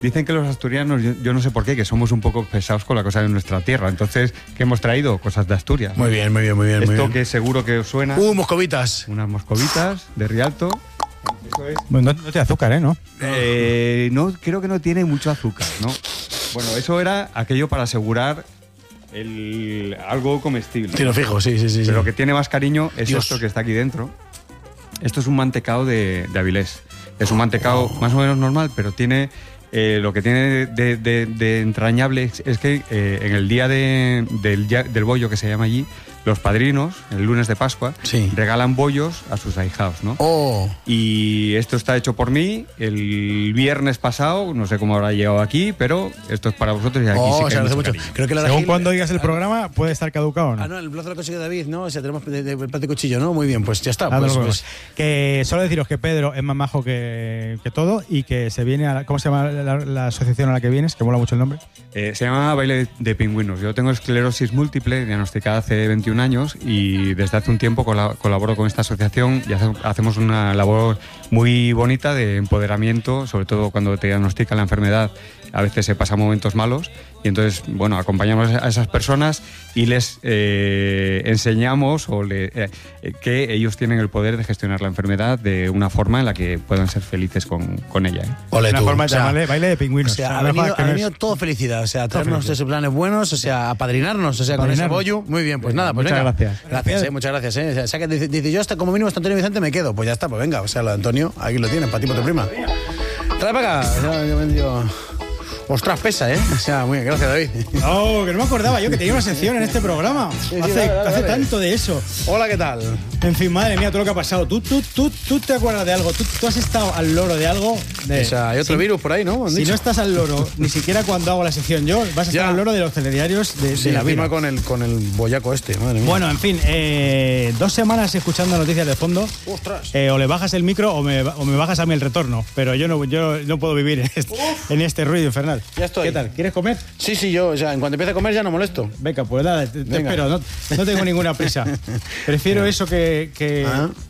Dicen que los asturianos, yo no sé por qué, que somos un poco pesados con la cosa de nuestra tierra. Entonces, ¿qué hemos traído? Cosas de Asturias. Muy bien. Esto que seguro que os suena. Moscovitas. Unas moscovitas de Rialto. Eso es. Bueno, no tiene azúcar, ¿no? No, creo que no tiene mucho azúcar, ¿no? Bueno, eso era aquello para asegurar algo comestible. Tiro fijo, sí. Pero lo que tiene más cariño es Dios. esto que está aquí dentro. Esto es un mantecado de Avilés. Es un mantecado más o menos normal, pero tiene... lo que tiene de entrañable es que en el día del bollo, que se llama allí, los padrinos, el lunes de Pascua, regalan bollos a sus ahijados, ¿no? Y esto está hecho por mí el viernes pasado, no sé cómo habrá llegado aquí, pero esto es para vosotros y aquí sí que hay mucho. Creo que según cuando digas el programa, puede estar caducado o no. No, el plazo lo consiguió David, ¿no? O sea, tenemos de plato de cuchillo, ¿no? Muy bien, pues ya está. Que solo deciros que Pedro es más majo que todo y que se viene a ¿cómo se llama la asociación a la que vienes? Que mola mucho el nombre. Se llama Baile de Pingüinos. Yo tengo esclerosis múltiple, diagnosticada hace 21 años, y desde hace un tiempo colaboro con esta asociación y hacemos una labor muy bonita de empoderamiento, sobre todo cuando te diagnostican la enfermedad. A veces se pasan momentos malos y entonces, bueno, acompañamos a esas personas y les enseñamos que ellos tienen el poder de gestionar la enfermedad de una forma en la que puedan ser felices con ella. Una forma de llamarle baile de pingüinos. O sea, ha venido todo felicidad, o sea, traernos esos planes buenos, o sea, apadrinarnos, o sea, con ese bollo. Muy bien, pues nada, pues muchas venga. gracias. Gracias, muchas gracias. O sea, que dice yo hasta como mínimo hasta Antonio Vicente me quedo. Pues ya está, pues venga, o sea, lo de Antonio, aquí lo tienes, para ti, para tu prima. Trae para acá. Ostras, pesa, ¿eh? O sea, muy bien, gracias, David. Oh, que no me acordaba yo que tenía una sección en este programa. Hace tanto de eso. Hola, ¿qué tal? En fin, madre mía, todo lo que ha pasado. ¿Tú te acuerdas de algo? ¿Tú has estado al loro de algo? O sea, hay otro virus por ahí, ¿no? Si no estás al loro, ni siquiera cuando hago la sección yo, vas a estar al loro de los telediarios de la vida. con el boyaco este, madre mía. Bueno, en fin, 2 semanas escuchando noticias de fondo. Ostras. O le bajas el micro o me bajas a mí el retorno. Pero yo no puedo vivir en este ruido infernal. Ya estoy. ¿Qué tal? ¿Quieres comer? Sí, yo, o sea, en cuanto empiece a comer ya no molesto. Venga, pues nada, te espero, no tengo ninguna prisa. Prefiero eso que...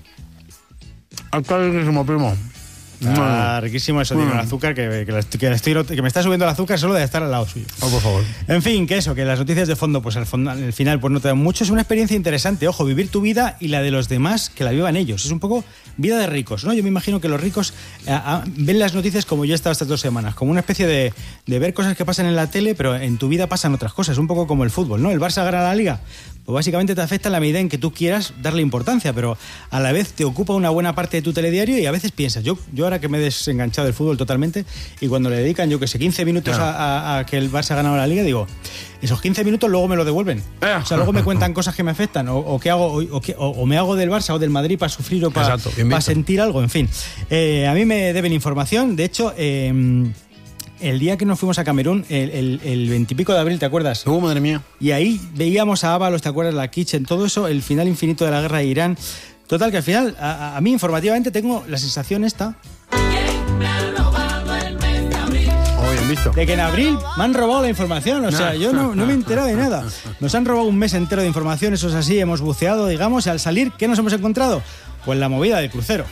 Alcalde primo. Riquísimo eso, tiene el azúcar, que me está subiendo el azúcar solo de estar al lado suyo. Oh, por favor. En fin, que las noticias de fondo, pues al final pues no te dan mucho. Es una experiencia interesante, ojo, vivir tu vida y la de los demás, que la vivan ellos. Es un poco vida de ricos, ¿no? Yo me imagino que los ricos ven las noticias como yo he estado estas 2 semanas, como una especie de ver cosas que pasan en la tele, pero en tu vida pasan otras cosas, un poco como el fútbol, ¿no? El Barça gana la Liga, pues básicamente te afecta en la medida en que tú quieras darle importancia, pero a la vez te ocupa una buena parte de tu telediario y a veces piensas, yo ahora que me he desenganchado del fútbol totalmente y cuando le dedican, yo que sé, 15 minutos a que el Barça gana la Liga, digo, esos 15 minutos luego me lo devuelven. O sea, luego me cuentan cosas que me afectan o qué hago, o me hago del Barça o del Madrid para sufrir o para sentir algo, en fin. A mí me deben información, de hecho... el día que nos fuimos a Camerún, el 20 y pico de abril, ¿te acuerdas? Madre mía. Y ahí veíamos a Ábalos, ¿te acuerdas? La Kitchen, todo eso, el final infinito de la guerra de Irán. Total, que al final, a mí informativamente tengo la sensación esta... de que en abril me han robado la información, o sea, yo no me he enterado de nada. Nos han robado un mes entero de información, eso es así, hemos buceado, digamos, y al salir, ¿qué nos hemos encontrado? Pues la movida del crucero.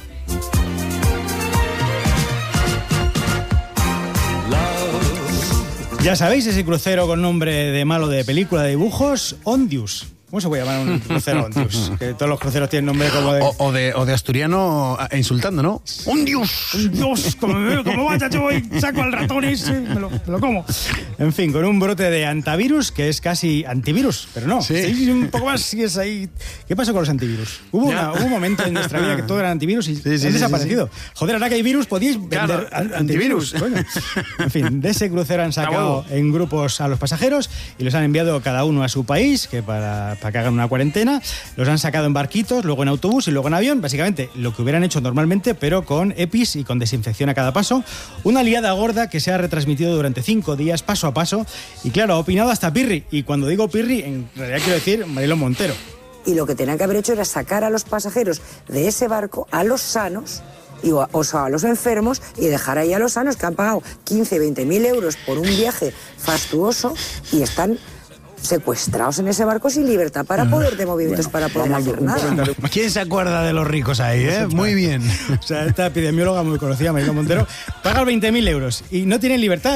Ya sabéis, ese crucero con nombre de malo de película de dibujos, Ondius. ¿Cómo se puede llamar un crucero Ondius? Que todos los cruceros tienen nombre como de... O de asturiano insultando, ¿no? ¡Ondius! ¡Ondius! Como vaya, yo voy, saco al ratón y me lo como. En fin, con un brote de antivirus, que es casi antivirus, pero no. Sí, un poco más sigues ahí. ¿Qué pasó con los antivirus? Hubo un momento en nuestra vida que todo era antivirus y han desaparecido. Joder, ahora que hay virus, podíais vender antivirus. Bueno, en fin, de ese crucero han sacado en grupos a los pasajeros y los han enviado cada uno a su país, que para que hagan una cuarentena, los han sacado en barquitos, luego en autobús y luego en avión, básicamente lo que hubieran hecho normalmente, pero con EPIs y con desinfección a cada paso. Una liada gorda que se ha retransmitido durante 5 días, paso a paso, y claro, ha opinado hasta Pirri, y cuando digo Pirri, en realidad quiero decir Mariló Montero. Y lo que tenían que haber hecho era sacar a los pasajeros de ese barco, a los sanos, o sea, a los enfermos, y dejar ahí a los sanos que han pagado 15, 20 mil euros por un viaje fastuoso y están secuestrados en ese barco sin libertad para poder de movimientos, para poder hacer nada. ¿Quién se acuerda de los ricos ahí, Muy bien. O sea, esta epidemióloga muy conocida, Mariló Montero, paga 20.000 euros y no tienen libertad.